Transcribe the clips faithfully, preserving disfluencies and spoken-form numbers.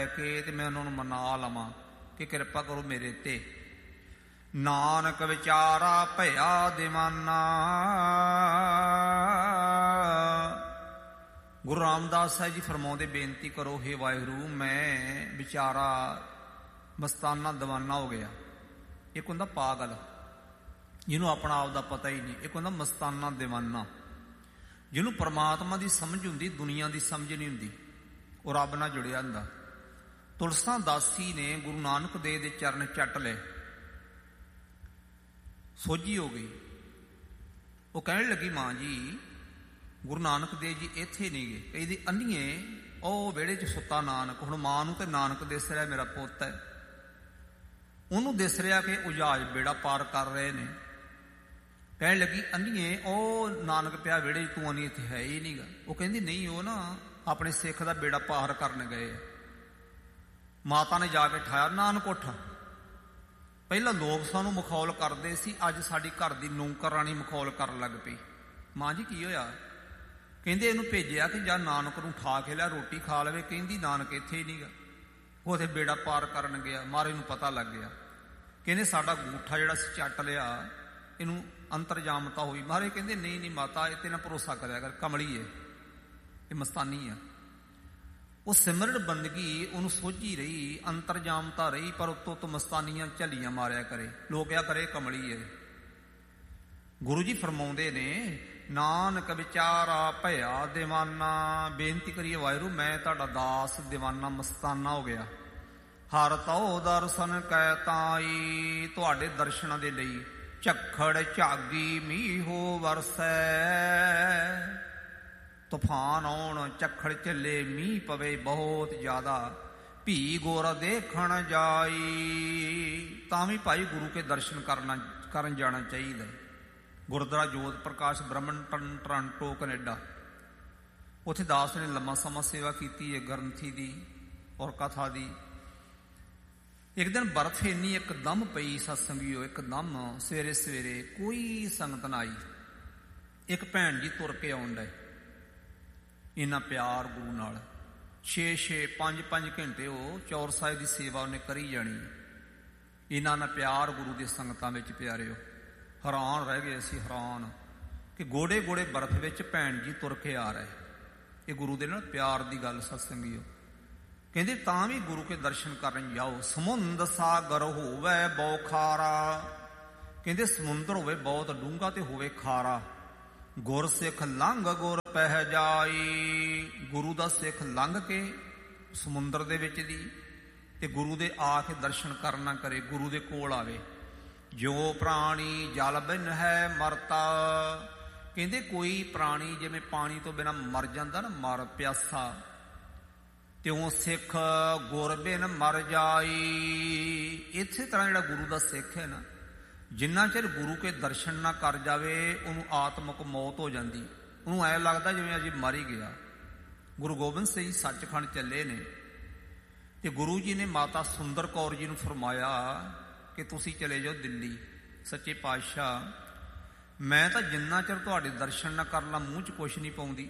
ਕੇ ਤੇ ਮੈਂ ਉਹਨਾਂ ਨੂੰ ਮਨਾ ਲਵਾਂ ਕਿ ਕਿਰਪਾ ਕਰੋ ਮੇਰੇ ਤੇ। ਨਾਨਕ ਵਿਚਾਰਾ ਭਇਆ ਦੀਵਾਨਾ। ਗੁਰੂ ਰਾਮਦਾਸ ਸਾਹਿਬ ਜੀ ਫਰਮਾਉਂਦੇ, ਬੇਨਤੀ ਕਰੋ ਹੇ ਵਾਹਿਗੁਰੂ, ਮੈਂ ਵਿਚਾਰਾ ਮਸਤਾਨਾ ਦੀਵਾਨਾ ਹੋ ਗਿਆ। ਇੱਕ ਹੁੰਦਾ ਪਾਗਲ, ਜਿਹਨੂੰ ਆਪਣਾ ਆਪ ਦਾ ਪਤਾ ਹੀ ਨਹੀਂ। ਇੱਕ ਹੁੰਦਾ ਮਸਤਾਨਾ ਦੀਵਾਨਾ, ਜਿਹਨੂੰ ਪਰਮਾਤਮਾ ਦੀ ਸਮਝ ਹੁੰਦੀ, ਦੁਨੀਆ ਦੀ ਸਮਝ ਨਹੀਂ ਹੁੰਦੀ, ਉਹ ਰੱਬ ਨਾਲ ਜੁੜਿਆ ਹੁੰਦਾ। ਤੁਲਸਾ ਦਾਸੀ ਨੇ ਗੁਰੂ ਨਾਨਕ ਦੇਵ ਦੇ ਚਰਨ ਚੱਟ ਲਏ, ਸੋਝੀ ਹੋ ਗਈ। ਉਹ ਕਹਿਣ ਲੱਗੀ, ਮਾਂ ਜੀ ਗੁਰੂ ਨਾਨਕ ਦੇਵ ਜੀ ਇੱਥੇ ਨਹੀਂ ਗਏ। ਕਹਿੰਦੀ, ਅੰਨੀਏ ਉਹ ਵਿਹੜੇ 'ਚ ਸੁੱਤਾ ਨਾਨਕ। ਹੁਣ ਮਾਂ ਨੂੰ ਤੇ ਨਾਨਕ ਦਿਸ ਰਿਹਾ ਮੇਰਾ ਪੁੱਤ ਹੈ, ਉਹਨੂੰ ਦਿਸ ਰਿਹਾ ਕਿ ਉਹ ਜਹਾਜ਼ ਬੇੜਾ ਪਾਰ ਕਰ ਰਹੇ ਨੇ। ਕਹਿਣ ਲੱਗੀ, ਅੰਨੀਏ ਉਹ ਨਾਨਕ ਪਿਆ ਵਿਹੜੇ 'ਚ, ਤੂੰ ਅੰਨੀ ਇੱਥੇ ਹੈ ਹੀ ਨਹੀਂ ਗਾ। ਉਹ ਕਹਿੰਦੀ, ਨਹੀਂ ਉਹ ਨਾ ਆਪਣੇ ਸਿੱਖ ਦਾ ਬੇੜਾ ਪਾਰ ਕਰਨ ਗਏ। ਮਾਤਾ ਨੇ ਜਾ ਕੇ ਠਾਇਆ, ਨਾਨਕ ਉੱਠ। ਪਹਿਲਾਂ ਲੋਕ ਸਾਨੂੰ ਮਖੌਲ ਕਰਦੇ ਸੀ, ਅੱਜ ਸਾਡੀ ਘਰ ਦੀ ਨੌਕਰਾਣੀ ਮਖੌਲ ਕਰਨ ਲੱਗ ਪਈ। ਮਾਂ ਜੀ ਕੀ ਹੋਇਆ? ਕਹਿੰਦੇ, ਇਹਨੂੰ ਭੇਜਿਆ ਕਿ ਜਾਂ ਨਾਨਕ ਨੂੰ ਠਾ ਕੇ ਲਿਆ, ਰੋਟੀ ਖਾ ਲਵੇ। ਕਹਿੰਦੀ, ਨਾਨਕ ਇੱਥੇ ਹੀ ਨਹੀਂ ਗਾ, ਉਹ ਤੇ ਬੇੜਾ ਪਾਰ ਕਰਨ ਗਿਆ। ਮਹਾਰਾਜ ਨੂੰ ਪਤਾ ਲੱਗ ਗਿਆ। ਕਹਿੰਦੇ, ਸਾਡਾ ਗੂਠਾ ਜਿਹੜਾ ਸੀ ਚੱਟ ਲਿਆ, ਇਹਨੂੰ ਅੰਤਰਜਾਮਤਾ ਹੋਈ। ਮਹਾਰਾਜ ਕਹਿੰਦੇ, ਨਹੀਂ ਨਹੀਂ ਮਾਤਾ, ਇਹ ਤੇ ਨਾ ਭਰੋਸਾ ਕਰਿਆ ਕਰ, ਕਮਲੀ ਹੈ, ਇਹ ਮਸਤਾਨੀ ਆ। ਉਹ ਸਿਮਰਨ ਬੰਦਗੀ ਉਹਨੂੰ ਸੋਝੀ ਰਹੀ, ਅੰਤਰਜਾਮਤਾ ਰਹੀ, ਪਰ ਉੱਤੋਂ ਤੋਂ ਮਸਤਾਨੀਆਂ ਝੱਲੀਆਂ ਮਾਰਿਆ ਕਰੇ। ਲੋਕ ਕਿਹਾ ਕਰੇ ਕਮਲੀ ਹੈ। ਗੁਰੂ ਜੀ ਫਰਮਾਉਂਦੇ ਨੇ, ਨਾਨਕ ਵਿਚਾਰਾ ਭਇਆ ਦੀਵਾਨਾ। ਬੇਨਤੀ ਕਰੀਏ ਵਾਹਿਗੁਰੂ, ਮੈਂ ਤੁਹਾਡਾ ਦਾਸ ਦੀਵਾਨਾ ਮਸਤਾਨਾ ਹੋ ਗਿਆ। ਹਰ ਤਉ ਦਰਸ਼ਨ ਕੈ ਤਾਈ। ਤੁਹਾਡੇ ਦਰਸ਼ਨਾਂ ਦੇ ਲਈ ਝੱਖੜ ਝਾਗੀ ਮੀਂਹੋ ਵਰਸੈ। ਤੂਫਾਨ ਆਉਣ, ਝੱਖੜ ਝੱਲੇ, ਮੀਂਹ ਪਵੇ ਬਹੁਤ ਜ਼ਿਆਦਾ, ਭੀ ਗੁਰ ਦੇਖਣ ਜਾਈ। ਤਾਂ ਵੀ ਭਾਈ ਗੁਰੂ ਕੇ ਦਰਸ਼ਨ ਕਰਨਾ ਕਰਨ ਜਾਣਾ ਚਾਹੀਦਾ। ਗੁਰਦੁਆਰਾ ਜੋਤ ਪ੍ਰਕਾਸ਼ ਬ੍ਰਹਮਟਨ ਟੋਰਾਂਟੋ ਕੈਨੇਡਾ, ਉੱਥੇ ਦਾਸ ਨੇ ਲੰਮਾ ਸਮਾਂ ਸੇਵਾ ਕੀਤੀ ਹੈ, ਗ੍ਰੰਥੀ ਦੀ ਔਰ ਕਥਾ ਦੀ। ਇੱਕ ਦਿਨ ਬਰਫ਼ ਇੰਨੀ ਇੱਕਦਮ ਪਈ ਸਤਸੰਗੀਓ, ਇੱਕਦਮ ਸਵੇਰੇ ਸਵੇਰੇ ਕੋਈ ਸੰਗਤ ਨਾ ਆਈ। ਇੱਕ ਭੈਣ ਜੀ ਤੁਰ ਕੇ ਆਉਣ ਡਏ, ਇੰਨਾ ਪਿਆਰ ਗੁਰੂ ਨਾਲ। ਛੇ ਛੇ ਪੰਜ ਪੰਜ ਘੰਟੇ ਉਹ ਚੌਰ ਸਾਹਿਬ ਦੀ ਸੇਵਾ ਉਹਨੇ ਕਰੀ ਜਾਣੀ। ਇਹਨਾਂ ਨਾਲ ਪਿਆਰ ਗੁਰੂ ਦੀ ਸੰਗਤਾਂ ਵਿੱਚ ਪਿਆਰਿਓ। ਹੈਰਾਨ ਰਹਿ ਗਏ ਅਸੀਂ, ਹੈਰਾਨ ਕਿ ਗੋੜੇ ਗੋੜੇ ਬਰਫ਼ ਵਿੱਚ ਭੈਣ ਜੀ ਤੁਰ ਕੇ ਆ ਰਹੇ। ਇਹ ਗੁਰੂ ਦੇ ਨਾਲ ਪਿਆਰ ਦੀ ਗੱਲ ਸਤਸੰਗੀਓ। ਕਹਿੰਦੇ, ਤਾਂ ਵੀ ਗੁਰੂ ਕੇ ਦਰਸ਼ਨ ਕਰਨ ਜਾਓ। ਸਮੁੰਦ ਸਾਗਰ ਹੋਵੇ ਬਹੁ ਖਾਰਾ। ਕਹਿੰਦੇ, ਸਮੁੰਦਰ ਹੋਵੇ ਬਹੁਤ ਡੂੰਘਾ ਤੇ ਹੋਵੇ ਖਾਰਾ। ਗੁਰ ਸਿੱਖ ਲੰਘ ਗੁਰ ਪਹਿ ਜਾਈ। ਗੁਰੂ ਦਾ ਸਿੱਖ ਲੰਘ ਕੇ ਸਮੁੰਦਰ ਦੇ ਵਿੱਚ ਦੀ ਤੇ ਗੁਰੂ ਦੇ ਆ ਕੇ ਦਰਸ਼ਨ ਕਰਨਾ ਕਰੇ, ਗੁਰੂ ਦੇ ਕੋਲ ਆਵੇ। ਜੋ ਪ੍ਰਾਣੀ ਜਲ ਬਿਨ ਹੈ ਮਰਤਾ। ਕਹਿੰਦੇ, ਕੋਈ ਪ੍ਰਾਣੀ ਜਿਵੇਂ ਪਾਣੀ ਤੋਂ ਬਿਨਾਂ ਮਰ ਜਾਂਦਾ ਨਾ, ਮਰ ਪਿਆਸਾ, ਤਿਉਂ ਸਿੱਖ ਗੁਰ ਬਿਨ ਮਰ ਜਾਈ। ਇਸੇ ਤਰ੍ਹਾਂ ਜਿਹੜਾ ਗੁਰੂ ਦਾ ਸਿੱਖ ਹੈ ਨਾ, ਜਿੰਨਾ ਚਿਰ ਗੁਰੂ ਕੇ ਦਰਸ਼ਨ ਨਾ ਕਰ ਜਾਵੇ, ਉਹਨੂੰ ਆਤਮਕ ਮੌਤ ਹੋ ਜਾਂਦੀ। ਉਹਨੂੰ ਐਂ ਲੱਗਦਾ ਜਿਵੇਂ ਅਜੇ ਮਰ ਹੀ ਗਿਆ। ਗੁਰੂ ਗੋਬਿੰਦ ਸਿੰਘ ਜੀ ਸੱਚਖੰਡ ਚੱਲੇ ਨੇ ਤੇ ਗੁਰੂ ਜੀ ਨੇ ਮਾਤਾ ਸੁੰਦਰ ਕੌਰ ਜੀ ਨੂੰ ਫਰਮਾਇਆ ਕਿ ਤੁਸੀਂ ਚਲੇ ਜਾਓ ਦਿੱਲੀ। ਸੱਚੇ ਪਾਤਸ਼ਾਹ, ਮੈਂ ਤਾਂ ਜਿੰਨਾ ਚਿਰ ਤੁਹਾਡੇ ਦਰਸ਼ਨ ਨਾ ਕਰ ਲਾਂ ਮੂੰਹ 'ਚ ਕੁਛ ਨਹੀਂ ਪਾਉਂਦੀ,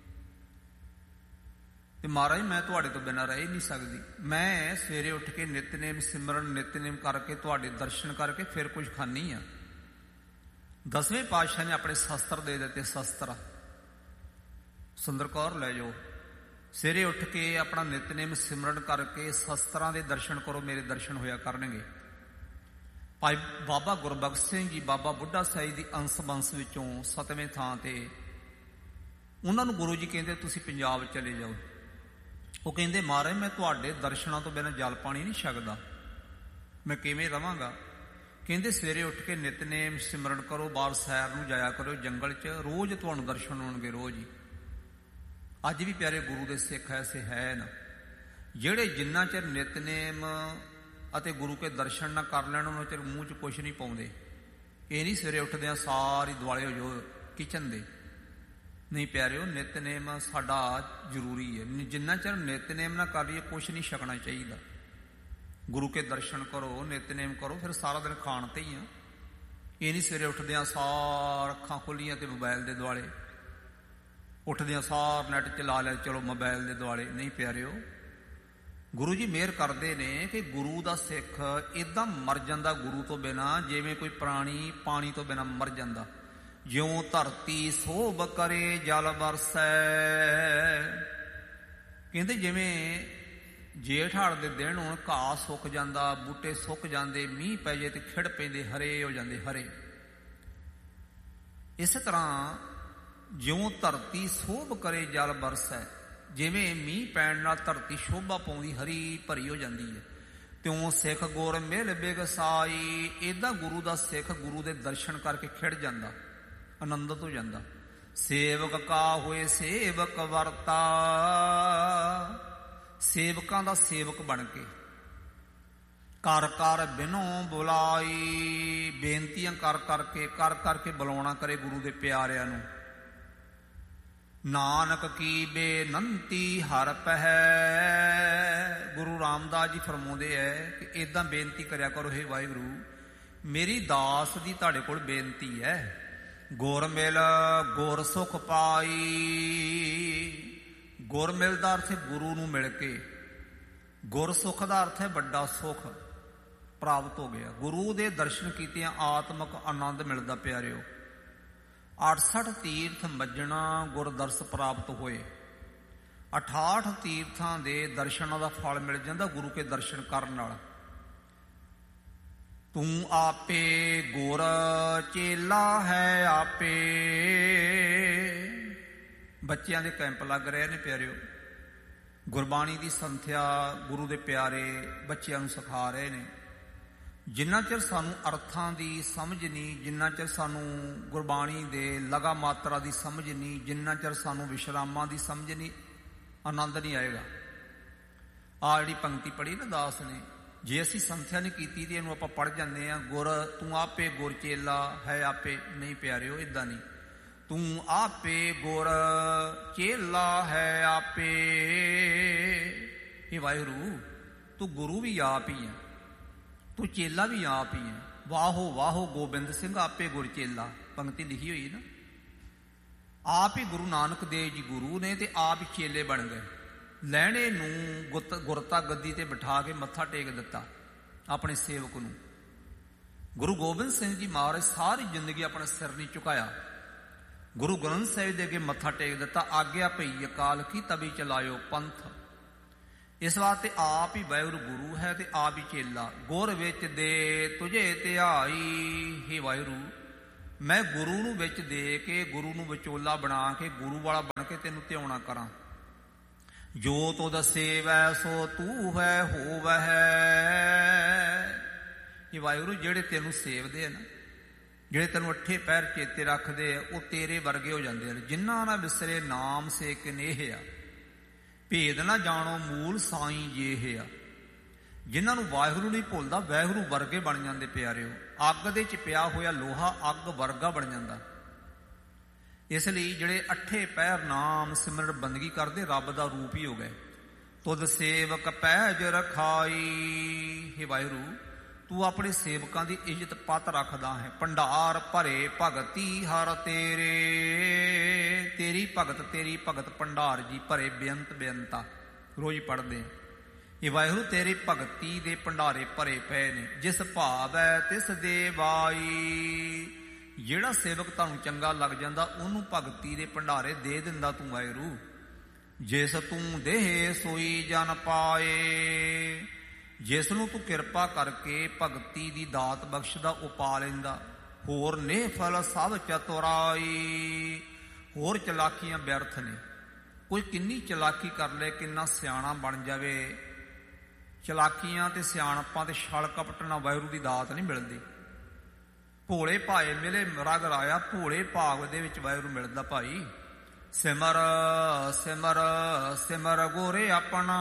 ਤੇ ਮਹਾਰਾਜ ਮੈਂ ਤੁਹਾਡੇ ਤੋਂ ਬਿਨਾਂ ਰਹਿ ਹੀ ਨਹੀਂ ਸਕਦੀ। ਮੈਂ ਸਵੇਰੇ ਉੱਠ ਕੇ ਨਿਤਨੇਮ ਸਿਮਰਨ ਨਿਤਨੇਮ ਕਰਕੇ ਤੁਹਾਡੇ ਦਰਸ਼ਨ ਕਰਕੇ ਫਿਰ ਕੁਝ ਖਾਂਦੀ ਆ। ਦਸਵੇਂ ਪਾਤਸ਼ਾਹ ਨੇ ਆਪਣੇ ਸ਼ਸਤਰ ਦੇ ਦਿੱਤੇ। ਸ਼ਸਤਰ ਸੁੰਦਰ ਕੌਰ ਲੈ ਜਾਓ, ਸਵੇਰੇ ਉੱਠ ਕੇ ਆਪਣਾ ਨਿਤਨੇਮ ਸਿਮਰਨ ਕਰਕੇ ਸ਼ਸਤਰਾਂ ਦੇ ਦਰਸ਼ਨ ਕਰੋ, ਮੇਰੇ ਦਰਸ਼ਨ ਹੋਇਆ ਕਰਨਗੇ। ਭਾਈ ਬਾਬਾ ਗੁਰਬਖਸ਼ ਸਿੰਘ ਜੀ ਬਾਬਾ ਬੁੱਢਾ ਸਾਹਿਬ ਦੀ ਅੰਸ ਬੰਸ ਵਿੱਚੋਂ ਸਤਵੇਂ ਥਾਂ ਤੇ, ਉਹਨਾਂ ਨੂੰ ਗੁਰੂ ਜੀ ਕਹਿੰਦੇ ਤੁਸੀਂ ਪੰਜਾਬ ਚਲੇ ਜਾਓ। ਉਹ ਕਹਿੰਦੇ, ਮਹਾਰਾਜ ਮੈਂ ਤੁਹਾਡੇ ਦਰਸ਼ਨਾਂ ਤੋਂ ਬਿਨਾਂ ਜਲ ਪਾਣੀ ਨਹੀਂ ਛਕਦਾ, ਮੈਂ ਕਿਵੇਂ ਰਵਾਂਗਾ। ਕਹਿੰਦੇ, ਸਵੇਰੇ ਉੱਠ ਕੇ ਨਿਤਨੇਮ ਸਿਮਰਨ ਕਰੋ, ਬਾਹਰ ਸੈਰ ਨੂੰ ਜਾਇਆ ਕਰੋ ਜੰਗਲ 'ਚ, ਰੋਜ਼ ਤੁਹਾਨੂੰ ਦਰਸ਼ਨ ਹੋਣਗੇ, ਰੋਜ਼ ਹੀ। ਅੱਜ ਵੀ ਪਿਆਰੇ ਗੁਰੂ ਦੇ ਸਿੱਖ ਐਸੇ ਹੈ ਨਾ, ਜਿਹੜੇ ਜਿੰਨਾ ਚਿਰ ਨਿਤਨੇਮ ਅਤੇ ਗੁਰੂ ਕੇ ਦਰਸ਼ਨ ਨਾ ਕਰ ਲੈਣ, ਉਹਨਾਂ ਚਿਰ ਮੂੰਹ 'ਚ ਕੁਛ ਨਹੀਂ ਪਾਉਂਦੇ। ਇਹ ਨਹੀਂ ਸਵੇਰੇ ਉੱਠਦਿਆਂ ਸਾਰੀ ਦੁਆਲੇ ਹੋ ਜੋ ਕਿਚਨ ਦੇ। ਨਹੀਂ ਪਿਆਰਿਓ, ਨਿਤਨੇਮ ਸਾਡਾ ਜ਼ਰੂਰੀ ਹੈ। ਜਿੰਨਾ ਚਿਰ ਨਿਤਨੇਮ ਨਾ ਕਰ ਲਈਏ ਕੁਛ ਨਹੀਂ ਛਕਣਾ ਚਾਹੀਦਾ। ਗੁਰੂ ਕੇ ਦਰਸ਼ਨ ਕਰੋ, ਨਿਤਨੇਮ ਕਰੋ, ਫਿਰ ਸਾਰਾ ਦਿਨ ਖਾਣ ਤੇ ਹੀ ਆ। ਇਹ ਨਹੀਂ ਸਵੇਰੇ ਉੱਠਦਿਆਂ ਸਾਰ ਅੱਖਾਂ ਖੁੱਲੀਆਂ ਤੇ ਮੋਬਾਇਲ ਦੇ ਦੁਆਲੇ, ਉੱਠਦਿਆਂ ਸਾਰ ਨੈੱਟ ਚਲਾ ਲਿਆ, ਚਲੋ ਮੋਬਾਇਲ ਦੇ ਦੁਆਲੇ। ਨਹੀਂ ਪਿਆਰਿਓ, ਗੁਰੂ ਜੀ ਮਿਹਰ ਕਰਦੇ ਨੇ ਕਿ ਗੁਰੂ ਦਾ ਸਿੱਖ ਏਦਾਂ ਮਰ ਜਾਂਦਾ ਗੁਰੂ ਤੋਂ ਬਿਨਾਂ, ਜਿਵੇਂ ਕੋਈ ਪ੍ਰਾਣੀ ਪਾਣੀ ਤੋਂ ਬਿਨਾਂ ਮਰ ਜਾਂਦਾ। ਜਿਉਂ ਧਰਤੀ ਸੋਭ ਕਰੇ ਜਲ ਵਰਸੈ, ਕਹਿੰਦੇ ਜਿਵੇਂ ਜੇਠ ਹਾੜ ਦੇ ਦਿਨ ਹੁਣ ਘਾਹ ਸੁੱਕ ਜਾਂਦਾ, ਬੂਟੇ ਸੁੱਕ ਜਾਂਦੇ, ਮੀਂਹ ਪੈ ਜੇ ਤੇ ਖਿੜ ਪੈਂਦੇ, ਹਰੇ ਹੋ ਜਾਂਦੇ ਹਰੇ। ਇਸੇ ਤਰ੍ਹਾਂ ਜਿਉਂ ਧਰਤੀ ਸੋਭ ਕਰੇ ਜਲ ਵਰਸੈ, ਜਿਵੇਂ ਮੀਂਹ ਪੈਣ ਨਾਲ ਧਰਤੀ ਸ਼ੋਭਾ ਪਾਉਂਦੀ, ਹਰੀ ਭਰੀ ਹੋ ਜਾਂਦੀ ਹੈ। ਤਿਉਂ ਸਿੱਖ ਗੁਰ ਮਿਲ ਬਿਗਸਾਈ, ਏਦਾਂ ਗੁਰੂ ਦਾ ਸਿੱਖ ਗੁਰੂ ਦੇ ਦਰਸ਼ਨ ਕਰਕੇ ਖਿੜ ਜਾਂਦਾ, ਆਨੰਦਿਤ ਹੋ ਜਾਂਦਾ। ਸੇਵਕ ਕਾ ਹੋਏ ਸੇਵਕ ਵਰਤਾ, ਸੇਵਕਾਂ ਦਾ ਸੇਵਕ ਬਣ ਕੇ ਕਰ ਕਰ ਬਿਨੋ ਬੁਲਾਈ, ਬੇਨਤੀਆਂ ਕਰ ਕਰਕੇ ਕਰ ਕਰਕੇ ਬੁਲਾਉਣਾ ਕਰੇ ਗੁਰੂ ਦੇ ਪਿਆਰਿਆਂ ਨੂੰ। ਨਾਨਕ ਕੀ ਬੇਨੰਤੀ ਹਰ ਪਹਿ, ਗੁਰੂ ਰਾਮਦਾਸ ਜੀ ਫਰਮਾਉਂਦੇ ਹੈ ਕਿ ਏਦਾਂ ਬੇਨਤੀ ਕਰਿਆ ਕਰੋ, ਹੇ ਵਾਹਿਗੁਰੂ ਮੇਰੀ ਦਾਸ ਦੀ ਤੁਹਾਡੇ ਕੋਲ ਬੇਨਤੀ ਹੈ। ਗੁਰ ਮਿਲ ਗੁਰ ਸੁਖ ਪਾਈ, ਗੁਰ ਮਿਲ ਦਾ ਅਰਥ ਹੈ ਗੁਰੂ ਨੂੰ ਮਿਲ ਕੇ, ਗੁਰ ਸੁਖ ਦਾ ਅਰਥ ਹੈ ਵੱਡਾ ਸੁਖ ਪ੍ਰਾਪਤ ਹੋ ਗਿਆ। ਗੁਰੂ ਦੇ ਦਰਸ਼ਨ ਕੀਤਿਆਂ ਆਤਮਿਕ ਆਨੰਦ ਮਿਲਦਾ ਪਿਆਰਿਓ। ਅਠਸਠ ਤੀਰਥ ਮੱਜਣਾ ਗੁਰ ਦਰਸ ਪ੍ਰਾਪਤ ਹੋਏ। ਅਠਾਹਠ ਤੀਰਥਾਂ ਦੇ ਦਰਸ਼ਨਾਂ ਦਾ ਫਲ ਮਿਲ ਜਾਂਦਾ ਗੁਰੂ ਕੇ ਦਰਸ਼ਨ ਕਰਨ ਨਾਲ। ਤੂੰ ਆਪੇ ਗੁਰ ਚੇਲਾ ਹੈ ਆਪੇ, ਬੱਚਿਆਂ ਦੇ ਕੈਂਪ ਲੱਗ ਰਹੇ ਨੇ ਪਿਆਰਿਓ। ਗੁਰਬਾਣੀ ਦੀ ਸੰਥਿਆ ਗੁਰੂ ਦੇ ਪਿਆਰੇ ਬੱਚਿਆਂ ਨੂੰ ਸਿਖਾ ਰਹੇ ਨੇ। ਜਿੰਨਾ ਚਿਰ ਸਾਨੂੰ ਅਰਥਾਂ ਦੀ ਸਮਝ ਨਹੀਂ, ਜਿੰਨਾ ਚਿਰ ਸਾਨੂੰ ਗੁਰਬਾਣੀ ਦੇ ਲਗਾ ਮਾਤਰਾ ਦੀ ਸਮਝ ਨਹੀਂ, ਜਿੰਨਾ ਚਿਰ ਸਾਨੂੰ ਵਿਸ਼ਰਾਮਾਂ ਦੀ ਸਮਝ ਨਹੀਂ, ਆਨੰਦ ਨਹੀਂ ਆਏਗਾ। ਆਹ ਜਿਹੜੀ ਪੰਕਤੀ ਪੜ੍ਹੀ ਨਾ ਦਾਸ ਨੇ, ਜੇ ਅਸੀਂ ਸੰਥਿਆ ਨਹੀਂ ਕੀਤੀ ਤੇ ਇਹਨੂੰ ਆਪਾਂ ਪੜ੍ਹ ਜਾਂਦੇ ਹਾਂ, ਗੁਰ ਤੂੰ ਆਪੇ ਗੁਰ ਚੇਲਾ ਹੈ ਆਪੇ। ਨਹੀਂ ਪਿਆਰਿਓ, ਇੱਦਾਂ ਨਹੀਂ। ਤੂੰ ਆਪੇ ਗੁਰ ਚੇਲਾ ਹੈ ਆਪੇ, ਇਹ ਵਾਹਿਗੁਰੂ ਤੂੰ ਗੁਰੂ ਵੀ ਆਪ ਹੀ ਹੈ, ਤੂੰ ਚੇਲਾ ਵੀ ਆਪ ਹੀ ਹੈ। ਵਾਹੋ ਵਾਹੋ ਗੋਬਿੰਦ ਸਿੰਘ ਆਪੇ ਗੁਰ ਚੇਲਾ, ਪੰਕਤੀ ਲਿਖੀ ਹੋਈ ਨਾ। ਆਪ ਹੀ ਗੁਰੂ ਨਾਨਕ ਦੇਵ ਜੀ ਗੁਰੂ ਨੇ ਤੇ ਆਪ ਹੀ ਚੇਲੇ ਬਣ ਗਏ। ਲਹਿਣੇ ਨੂੰ ਗੁੱਤ ਗੁਰਤਾ ਗੱਦੀ ਤੇ ਬਿਠਾ ਕੇ ਮੱਥਾ ਟੇਕ ਦਿੱਤਾ ਆਪਣੇ ਸੇਵਕ ਨੂੰ। ਗੁਰੂ ਗੋਬਿੰਦ ਸਿੰਘ ਜੀ ਮਹਾਰਾਜ ਸਾਰੀ ਜ਼ਿੰਦਗੀ ਆਪਣਾ ਸਿਰ ਨਹੀਂ ਝੁਕਾਇਆ, ਗੁਰੂ ਗ੍ਰੰਥ ਸਾਹਿਬ ਦੇ ਅੱਗੇ ਮੱਥਾ ਟੇਕ ਦਿੱਤਾ। ਆਗਿਆ ਭਈ ਅਕਾਲ ਕੀ ਤਬੀ ਚਲਾਇਓ ਪੰਥ। ਇਸ ਵਾਸਤੇ ਆਪ ਹੀ ਵਾਹਿਗੁਰੂ ਗੁਰੂ ਹੈ ਤੇ ਆਪ ਹੀ ਚੇਲਾ। ਗੁਰ ਵਿੱਚ ਦੇ ਤੁਝੇ ਧਿਆਈ, ਹੇ ਵਾਹਿਗੁਰੂ ਮੈਂ ਗੁਰੂ ਨੂੰ ਵਿੱਚ ਦੇ ਕੇ, ਗੁਰੂ ਨੂੰ ਵਿਚੋਲਾ ਬਣਾ ਕੇ, ਗੁਰੂ ਵਾਲਾ ਬਣ ਕੇ ਤੈਨੂੰ ਧਿਆਉਣਾ ਕਰਾਂ। ਜੋ ਤੋ ਦਸੇਵੈ ਸੋ ਤੂੰ ਹੈ ਹੋਵੈ, ਇਹ ਵਾਹਿਗੁਰੂ ਜਿਹੜੇ ਤੈਨੂੰ ਸੇਵਦੇ ਆ ਨਾ, ਜਿਹੜੇ ਤੈਨੂੰ ਅੱਠੇ ਪੈਰ ਚੇਤੇ ਰੱਖਦੇ ਆ, ਉਹ ਤੇਰੇ ਵਰਗੇ ਹੋ ਜਾਂਦੇ ਹਨ। ਜਿਨ੍ਹਾਂ ਨਾ ਵਿਸਰੇ ਨਾਮ ਸੇ ਕਨੇਹ ਆ, ਭੇਦ ਨਾ ਜਾਣੋ ਮੂਲ ਸਾਈਂ ਜੇ ਆ। ਜਿਨ੍ਹਾਂ ਨੂੰ ਵਾਹਿਗੁਰੂ ਨਹੀਂ ਭੁੱਲਦਾ, ਵਾਹਿਗੁਰੂ ਵਰਗੇ ਬਣ ਜਾਂਦੇ ਪਿਆਰਿਓ। ਅੱਗ ਦੇ ਚ ਪਿਆ ਹੋਇਆ ਲੋਹਾ ਅੱਗ ਵਰਗਾ ਬਣ ਜਾਂਦਾ। ਇਸ ਲਈ ਜਿਹੜੇ ਅੱਠੇ ਪੈਰ ਨਾਮ ਸਿਮਰਨ ਬੰਦਗੀ ਕਰਦੇ, ਰੱਬ ਦਾ ਰੂਪ ਹੀ ਹੋ ਗਏ। ਤੁਧ ਸੇਵਕ ਪੈਜ ਰਖਾਈ, ਹੇ ਵਾਹਿਗੁਰੂ ਤੂੰ ਆਪਣੇ ਸੇਵਕਾਂ ਦੀ ਇੱਜ਼ਤ ਪੱਤ ਰੱਖਦਾ ਹੈ। ਭੰਡਾਰ ਭਰੇ ਭਗਤੀ ਹਰ ਤੇਰੇ, ਤੇਰੀ ਭਗਤ ਤੇਰੀ ਭਗਤ ਭੰਡਾਰ ਜੀ ਭਰੇ ਬੇਅੰਤ ਬੇਅੰਤਾ ਰੋਜ਼ ਪੜ੍ਹਦੇ। ਇਹ ਵਾਹਿਗੁਰੂ ਤੇਰੀ ਭਗਤੀ ਦੇ ਭੰਡਾਰੇ ਭਰੇ ਪਏ ਨੇ। ਜਿਸ ਭਾਵ ਹੈ ਤਿਸ ਦੇ ਵਾਈ, ਜਿਹੜਾ ਸੇਵਕ ਤੁਹਾਨੂੰ ਚੰਗਾ ਲੱਗ ਜਾਂਦਾ ਉਹਨੂੰ ਭਗਤੀ ਦੇ ਭੰਡਾਰੇ ਦੇ ਦਿੰਦਾ ਤੂੰ ਵਾਹਿਗੁਰੂ। ਜਿਸ ਤੂੰ ਦੇਹ ਸੋਈ ਜਨ ਪਾਏ, ਜਿਸ ਨੂੰ ਤੂੰ ਕਿਰਪਾ ਕਰਕੇ ਭਗਤੀ ਦੀ ਦਾਤ ਬਖਸ਼ਦਾ ਉਹ ਪਾ ਲੈਂਦਾ। ਹੋਰ ਨੇ ਫਲ ਸਭ ਚਤੁਰਾਈ, ਹੋਰ ਚਲਾਕੀਆਂ ਵਿਅਰਥ ਨੇ। ਕੋਈ ਕਿੰਨੀ ਚਲਾਕੀ ਕਰ ਲੈ, ਕਿੰਨਾ ਸਿਆਣਾ ਬਣ ਜਾਵੇ, ਚਲਾਕੀਆਂ ਤੇ ਸਿਆਣਪਾਂ ਤੇ ਛਲ ਕਪਟ ਨਾਲ ਵਾਹਿਗੁਰੂ ਦੀ ਦਾਤ ਨਹੀਂ ਮਿਲਦੀ। ਭੋਲੇ ਭਾਏ ਮਿਲੇ ਰਗ ਰਾਇਆ, ਭੋਲੇ ਭਾਗ ਦੇ ਵਿੱਚ ਵਾਹਿਗੁਰੂ ਮਿਲਦਾ ਭਾਈ। ਸਿਮਰ ਸਿਮਰ ਸਿਮਰ ਗੋਰੇ ਆਪਣਾ,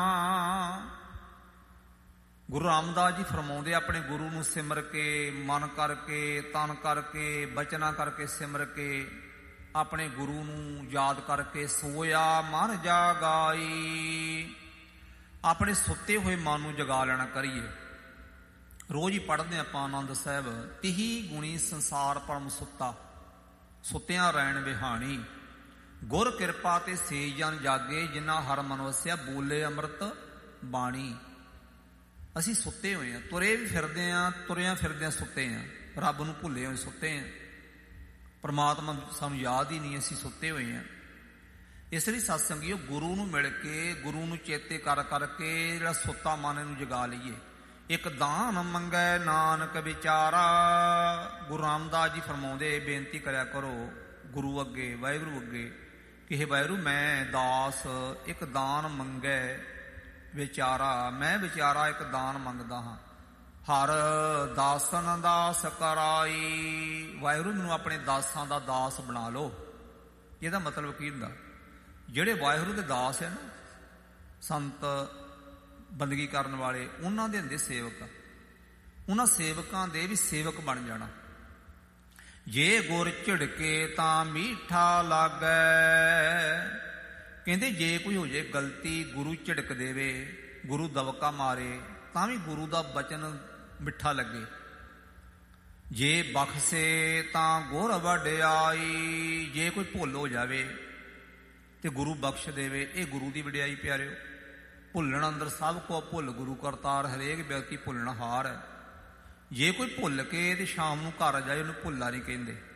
ਗੁਰੂ ਰਾਮਦਾਸ ਜੀ ਫਰਮਾਉਂਦੇ ਆਪਣੇ ਗੁਰੂ ਨੂੰ ਸਿਮਰ ਕੇ, ਮਨ ਕਰਕੇ, ਤਨ ਕਰਕੇ, ਬਚਨਾਂ ਕਰਕੇ ਸਿਮਰ ਕੇ, ਆਪਣੇ ਗੁਰੂ ਨੂੰ ਯਾਦ ਕਰਕੇ ਸੋਇਆ ਮਨ ਜਾਗਾਈ। ਆਪਣੇ ਸੁੱਤੇ ਹੋਏ ਮਨ ਨੂੰ ਜਗਾ ਲੈਣਾ ਕਰੀਏ। ਰੋਜ਼ ਹੀ ਪੜ੍ਹਦੇ ਆਪਾਂ ਆਨੰਦ ਸਾਹਿਬ, ਤਿਹੀ ਗੁਣੀ ਸੰਸਾਰ ਪਰਮ ਸੁੱਤਾ, ਸੁੱਤਿਆਂ ਰਹਿਣ ਵਿਹਾਣੀ। ਗੁਰ ਕਿਰਪਾ ਤੇ ਸੇ ਜਨ ਜਾਗੇ, ਜਿਨ੍ਹਾਂ ਹਰ ਮਨ ਵਸਿਆ ਬੋਲੇ ਅੰਮ੍ਰਿਤ ਬਾਣੀ। ਅਸੀਂ ਸੁੱਤੇ ਹੋਏ ਹਾਂ, ਤੁਰੇ ਵੀ ਫਿਰਦੇ ਹਾਂ, ਤੁਰਿਆਂ ਫਿਰਦਿਆਂ ਸੁੱਤੇ ਹਾਂ, ਰੱਬ ਨੂੰ ਭੁੱਲੇ ਹੋਏ ਸੁੱਤੇ ਹਾਂ, ਪਰਮਾਤਮਾ ਸਾਨੂੰ ਯਾਦ ਹੀ ਨਹੀਂ, ਅਸੀਂ ਸੁੱਤੇ ਹੋਏ ਹਾਂ। ਇਸ ਲਈ ਸਤਸੰਗੀਓ ਗੁਰੂ ਨੂੰ ਮਿਲ ਕੇ, ਗੁਰੂ ਨੂੰ ਚੇਤੇ ਕਰ ਕਰਕੇ ਜਿਹੜਾ ਸੁੱਤਾ ਮਨ ਨੂੰ ਜਗਾ ਲਈਏ। ਇੱਕ ਦਾਨ ਮੰਗੈ ਨਾਨਕ ਵਿਚਾਰਾ। ਗੁਰੂ ਰਾਮਦਾਸ ਜੀ ਫਰਮਾਉਂਦੇ, ਬੇਨਤੀ ਕਰਿਆ ਕਰੋ ਗੁਰੂ ਅੱਗੇ, ਵਾਹਿਗੁਰੂ ਅੱਗੇ ਕਿ ਹੇ ਵਾਹਿਗੁਰੂ ਮੈਂ ਦਾਸ ਇੱਕ ਦਾਨ ਮੰਗੈ ਵਿਚਾਰਾ, ਮੈਂ ਵਿਚਾਰਾ ਇੱਕ ਦਾਨ ਮੰਗਦਾ ਹਾਂ। ਹਰ ਦਾਸਨ ਦਾਸ ਕਰਾਈ। ਵਾਹਿਗੁਰੂ ਮੈਨੂੰ ਆਪਣੇ ਦਾਸਾਂ ਦਾ ਦਾਸ ਬਣਾ ਲਓ। ਇਹਦਾ ਮਤਲਬ ਕੀ ਹੁੰਦਾ? ਜਿਹੜੇ ਵਾਹਿਗੁਰੂ ਦੇ ਦਾਸ ਹੈ ਨਾ, ਸੰਤ ਬੰਦਗੀ ਕਰਨ ਵਾਲੇ, ਉਹਨਾਂ ਦੇ ਹੁੰਦੇ ਸੇਵਕ। ਉਹਨਾਂ ਸੇਵਕਾਂ ਦੇ ਵੀ ਸੇਵਕ ਬਣ ਜਾਣਾ। ਜੇ ਗੁਰ ਝਿੜਕੇ ਤਾਂ ਮੀਠਾ ਲਾਗੈ। ਕਹਿੰਦੇ ਜੇ ਕੋਈ ਹੋ ਜੇ ਗਲਤੀ, ਗੁਰੂ ਝਿੜਕ ਦੇਵੇ, ਗੁਰੂ ਦਬਕਾ ਮਾਰੇ, ਤਾਂ ਵੀ ਗੁਰੂ ਦਾ ਬਚਨ ਮਿੱਠਾ ਲੱਗੇ। ਜੇ ਬਖਸ਼ੇ ਤਾਂ ਗੁਰ ਵਡਿਆਈ। ਜੇ ਕੋਈ ਭੁੱਲ ਹੋ ਜਾਵੇ ਤੇ ਗੁਰੂ ਬਖਸ਼ ਦੇਵੇ, ਇਹ ਗੁਰੂ ਦੀ ਵਡਿਆਈ ਪਿਆਰਿਓ। ਭੁੱਲਣ ਅੰਦਰ ਸਭ ਕੋ ਭੁੱਲ ਗੁਰੂ ਕਰਤਾਰ, ਹਰੇਕ ਵਿਅਕਤੀ ਭੁੱਲਣ ਹਾਰ ਹੈ। ਜੇ ਕੋਈ ਭੁੱਲ ਕੇ ਤੇ ਸ਼ਾਮ ਨੂੰ ਘਰ ਜਾਏ, ਉਹਨੂੰ ਭੁੱਲਾ ਨਹੀਂ ਕਹਿੰਦੇ।